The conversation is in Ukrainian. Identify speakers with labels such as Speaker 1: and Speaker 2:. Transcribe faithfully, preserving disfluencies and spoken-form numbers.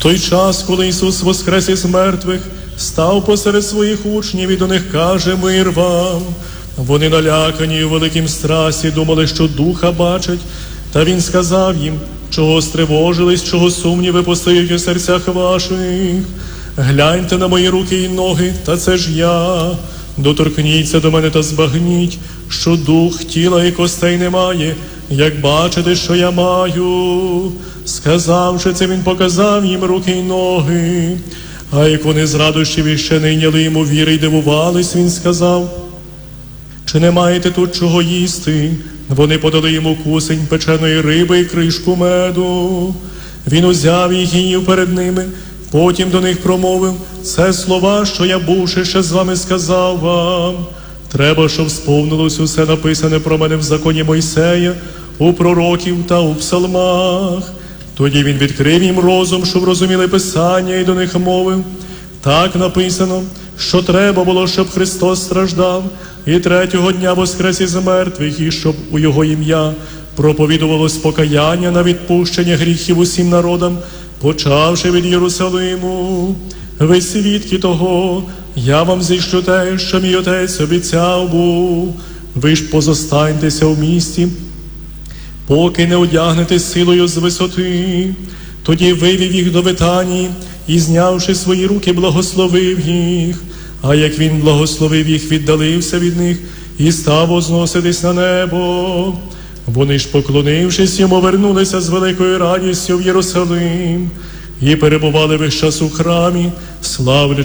Speaker 1: той час, коли Ісус воскрес із мертвих, став посеред своїх учнів і до них каже: мир вам. Вони налякані у великім страсі, думали, що духа бачать. Та він сказав їм: чого стривожились, чого сумніви постають у серцях ваших? Гляньте на мої руки і ноги, та це ж я. Доторкніться до мене та збагніть, що дух, тіла і костей немає, як бачите, що я маю. Сказавши це, він показав їм руки й ноги. А як вони з радощів іще не йняли йому віри й дивувались, він сказав: чи не маєте тут чого їсти? Вони подали йому кусень печеної риби і кришку меду. Він узяв їх і їв перед ними. Потім до них промовив: це слова, що я, бувши ще з вами, сказав вам. Треба, щоб сповнилось усе написане про мене в законі Мойсея, у пророків та у псалмах. Тоді він відкрив їм розум, щоб розуміли Писання, і до них мовив: так написано, що треба було, щоб Христос страждав, і третього дня воскрес із мертвих, і щоб у Його ім'я проповідувалось покаяння на відпущення гріхів усім народам, почавши від Єрусалиму. Ви свідки того, я вам зішлю те, що мій Отець обіцяв був. Ви ж позостаньтеся в місті, поки не одягнете силою з висоти. Тоді вивів їх до Витанії і, знявши свої руки, благословив їх. А як він благословив їх, віддалився від них і став возноситись на небо. Вони ж, поклонившись йому, вернулися з великою радістю в Єрусалим і перебували весь час у храмі, славлячи